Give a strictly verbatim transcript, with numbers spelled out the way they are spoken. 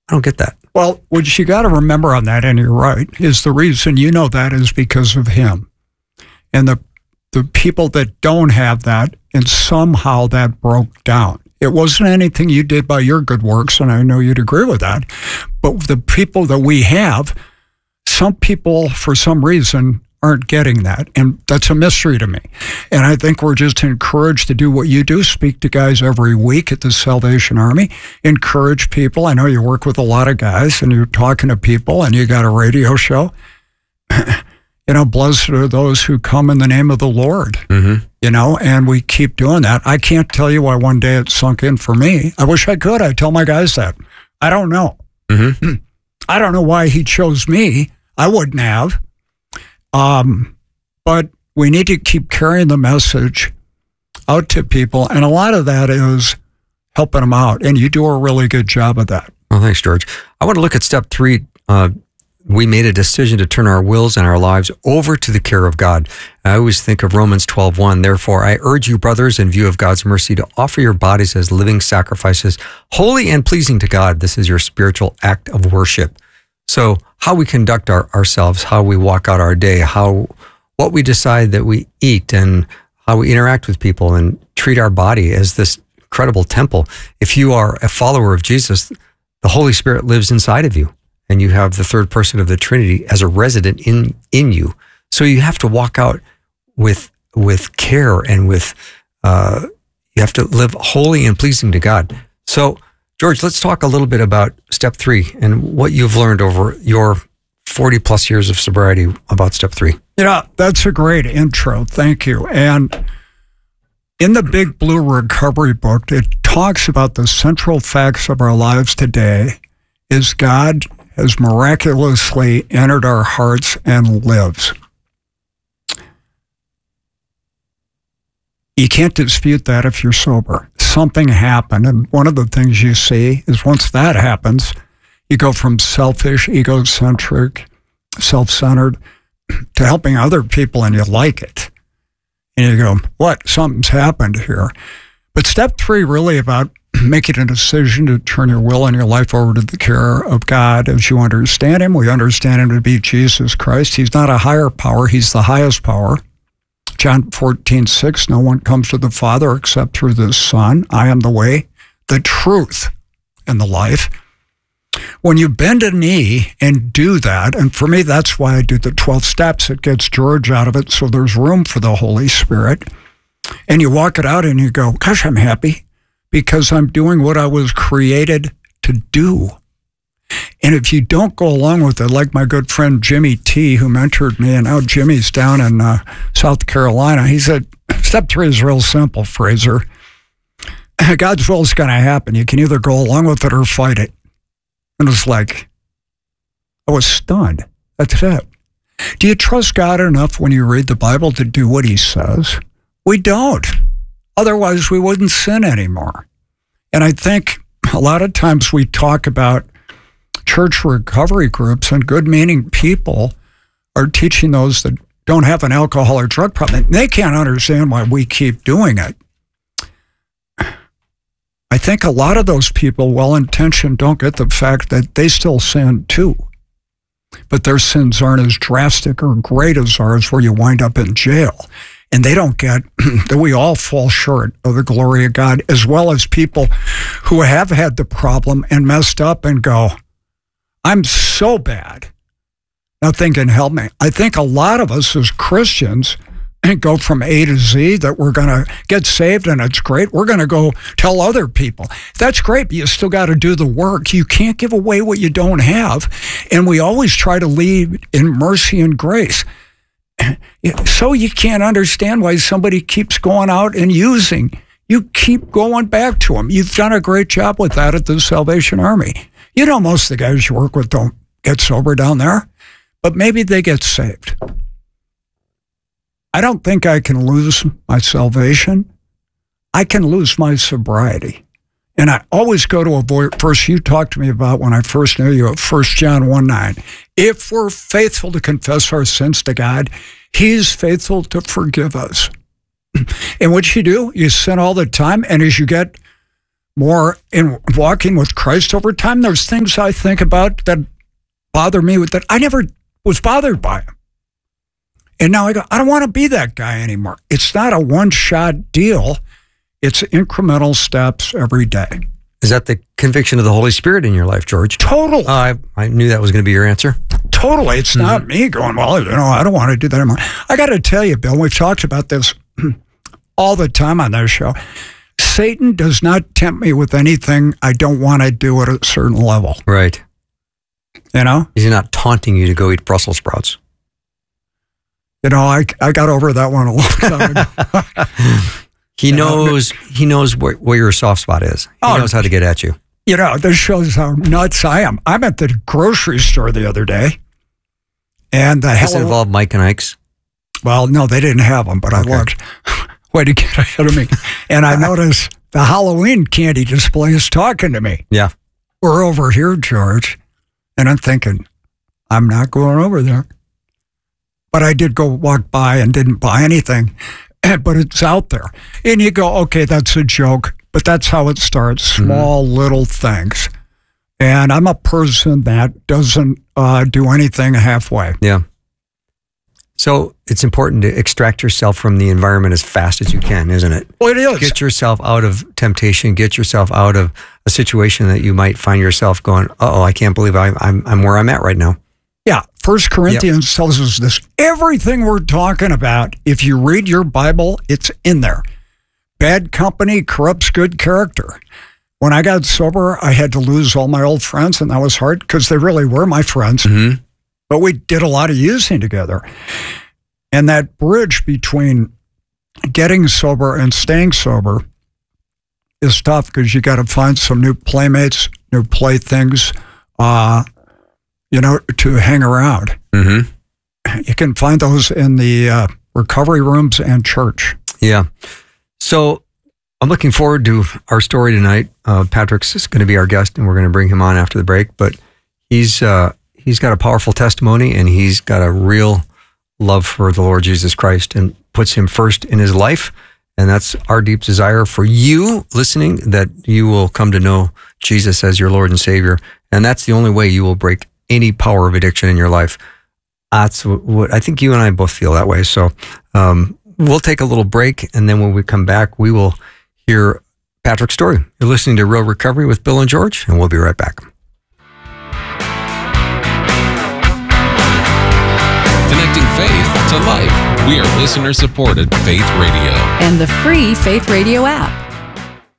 I don't get that. Well, what you got to remember on that, and you're right, is the reason you know that is because of him. And the the people that don't have that, and somehow that broke down. It wasn't anything you did by your good works, and I know you'd agree with that. But the people that we have, some people, for some reason, aren't getting that. And that's a mystery to me. And I think we're just encouraged to do what you do, speak to guys every week at the Salvation Army, encourage people. I know you work with a lot of guys, and you're talking to people, and you got a radio show. You know, blessed are those who come in the name of the Lord, mm-hmm. you know, and we keep doing that. I can't tell you why one day it sunk in for me. I wish I could. I tell my guys that. I don't know. Mm-hmm. I don't know why he chose me. I wouldn't have. Um, but we need to keep carrying the message out to people. And a lot of that is helping them out. And you do a really good job of that. Well, thanks, George. I want to look at step three. Uh, we made a decision to turn our wills and our lives over to the care of God. I always think of Romans twelve one. Therefore, I urge you, brothers, in view of God's mercy, to offer your bodies as living sacrifices, holy and pleasing to God. This is your spiritual act of worship. So how we conduct our, ourselves, how we walk out our day, how what we decide that we eat, and how we interact with people and treat our body as this incredible temple. If you are a follower of Jesus, the Holy Spirit lives inside of you, and you have the third person of the Trinity as a resident in, in you. So you have to walk out with with care and with, uh, you have to live holy and pleasing to God. So, George, let's talk a little bit about step three and what you've learned over your forty plus years of sobriety about step three. Yeah, that's a great intro. Thank you. And in the Big Blue Recovery book, it talks about the central facts of our lives today is God has miraculously entered our hearts and lives. You can't dispute that if you're sober. Something happened, and one of the things you see is once that happens, you go from selfish, egocentric, self-centered, to helping other people, and you like it. And you go, what? Something's happened here. But step three really about making a decision to turn your will and your life over to the care of God as you understand him. We understand him to be Jesus Christ. He's not a higher power. He's the highest power. John fourteen six, no one comes to the Father except through the Son. I am the way, the truth, and the life. When you bend a knee and do that, and for me, that's why I do the twelve steps. It gets George out of it, so there's room for the Holy Spirit. And you walk it out and you go, gosh, I'm happy because I'm doing what I was created to do. And if you don't go along with it, like my good friend Jimmy T, who mentored me, and now Jimmy's down in uh, South Carolina, he said, step three is real simple, Fraser. God's will is going to happen. You can either go along with it or fight it. And it was like, I was stunned. That's it. Do you trust God enough when you read the Bible to do what he says? We don't. Otherwise, we wouldn't sin anymore. And I think a lot of times we talk about church recovery groups, and good-meaning people are teaching those that don't have an alcohol or drug problem. They can't understand why we keep doing it. I think a lot of those people, well-intentioned, don't get the fact that they still sin too. But their sins aren't as drastic or great as ours, where you wind up in jail. And they don't get that we all fall short of the glory of God, as well as people who have had the problem and messed up and go, I'm so bad. Nothing can help me. I think a lot of us as Christians go from A to Z, that we're going to get saved and it's great. We're going to go tell other people. That's great, but you still got to do the work. You can't give away what you don't have. And we always try to lead in mercy and grace. So you can't understand why somebody keeps going out and using. You keep going back to them. You've done a great job with that at the Salvation Army. You know, most of the guys you work with don't get sober down there, but maybe they get saved. I don't think I can lose my salvation. I can lose my sobriety. And I always go to a verse you talked to me about when I first knew you, at First John one nine. If we're faithful to confess our sins to God, he's faithful to forgive us. And what you do, you sin all the time, and as you get more in walking with Christ over time, there's things I think about that bother me with that I never was bothered by them. And now I go, I don't want to be that guy anymore. It's not a one-shot deal. It's incremental steps every day. Is that the conviction of the Holy Spirit in your life, George? Totally. Uh, I, I knew that was going to be your answer. Totally. It's mm-hmm. not me going, well, you know, I don't want to do that anymore. I got to tell you, Bill, we've talked about this all the time on this show. Satan does not tempt me with anything I don't want to do at a certain level. Right. You know? He's not taunting you to go eat Brussels sprouts. You know, I, I got over that one a long time ago. He knows he knows where, where your soft spot is. He oh, knows how to get at you. You know, this shows how nuts I am. I'm at the grocery store the other day, and the Does it involve Mike and Ike's? Well, no, they didn't have them, but okay. I looked. Way to get ahead of me. And I noticed the Halloween candy display is talking to me. Yeah. We're over here, George. And I'm thinking, I'm not going over there. But I did go walk by and didn't buy anything. But it's out there. And you go, okay, that's a joke. But that's how it starts. Small mm-hmm. little things. And I'm a person that doesn't uh, do anything halfway. Yeah. So it's important to extract yourself from the environment as fast as you can, isn't it? Well, it is. Get yourself out of temptation. Get yourself out of a situation that you might find yourself going, uh-oh, I can't believe I, I'm I'm where I'm at right now. Yeah. First Corinthians yep. tells us this. Everything we're talking about, if you read your Bible, it's in there. Bad company corrupts good character. When I got sober, I had to lose all my old friends, and that was hard because they really were my friends. Mm-hmm. But we did a lot of using together. And that bridge between getting sober and staying sober is tough because you got to find some new playmates, new playthings, uh, you know, to hang around. Mm-hmm. You can find those in the uh, recovery rooms and church. Yeah. So I'm looking forward to our story tonight. Uh, Patrick's is going to be our guest, and we're going to bring him on after the break. But he's... Uh, He's got a powerful testimony, and he's got a real love for the Lord Jesus Christ and puts him first in his life. And that's our deep desire for you listening, that you will come to know Jesus as your Lord and Savior. And that's the only way you will break any power of addiction in your life. That's what I think you and I both feel that way. So um, we'll take a little break, and then when we come back, we will hear Patrick's story. You're listening to Real Recovery with Bill and George, and we'll be right back. Connecting faith to life. We are listener-supported Faith Radio. And the free Faith Radio app.